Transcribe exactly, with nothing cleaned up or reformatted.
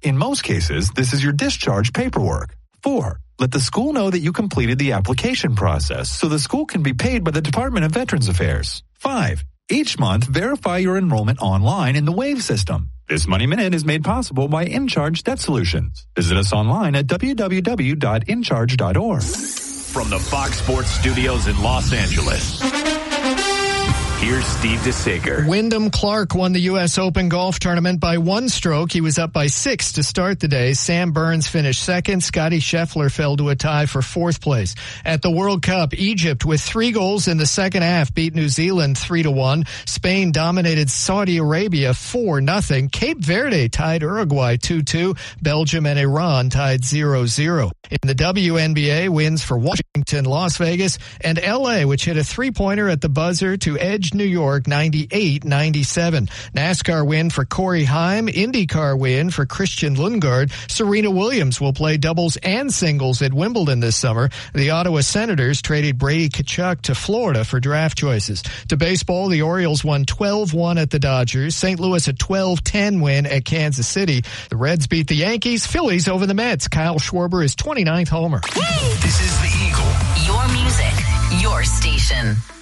In most cases, this is your discharge paperwork. Four, let the school know that you completed the application process so the school can be paid by the Department of Veterans Affairs. Five, each month, verify your enrollment online in the WAVE system. This Money Minute is made possible by InCharge Debt Solutions. Visit us online at w w w dot in charge dot org. From the Fox Sports Studios in Los Angeles, here's Steve DeSager. Wyndham Clark won the U S Open golf tournament by one stroke. He was up by six to start the day. Sam Burns finished second. Scotty Scheffler fell to a tie for fourth place. At the World Cup, Egypt with three goals in the second half beat New Zealand three to one. Spain dominated Saudi Arabia four nothing. Cape Verde tied Uruguay two two. Belgium and Iran tied zero zero. In the W N B A, wins for Washington, Las Vegas, and L A, which hit a three-pointer at the buzzer to edge New York ninety-eight ninety-seven. NASCAR win for Corey Heim. IndyCar win for Christian Lundgaard. Serena Williams will play doubles and singles at Wimbledon this summer. The Ottawa Senators traded Brady Tkachuk to Florida for draft choices. To baseball, the Orioles won twelve one at the Dodgers. Saint Louis a twelve ten win at Kansas City. The Reds beat the Yankees. Phillies over the Mets. Kyle Schwarber is twenty-ninth homer. This is the Eagle. Your music, your station.